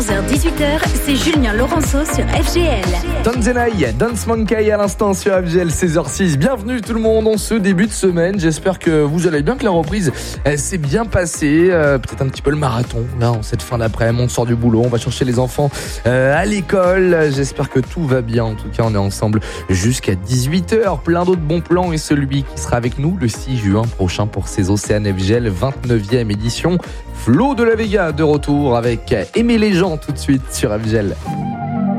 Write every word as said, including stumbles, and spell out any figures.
onze heures dix-huit heures, c'est Julien Laurenceau sur F G L. Tanzanai, Dance Monkey à l'instant sur F G L seize heures six. Bienvenue tout le monde en ce début de semaine. J'espère que vous allez bien, que la reprise elle, s'est bien passée. Euh, peut-être un petit peu le marathon là en cette fin d'après-midi. On sort du boulot, on va chercher les enfants euh, à l'école. J'espère que tout va bien. En tout cas, on est ensemble jusqu'à dix-huit heures. Plein d'autres bons plans et celui qui sera avec nous le six juin prochain pour ces Océanes F G L vingt-neuvième édition. Flo de la Vega de retour avec Aimer les gens tout de suite sur F G L.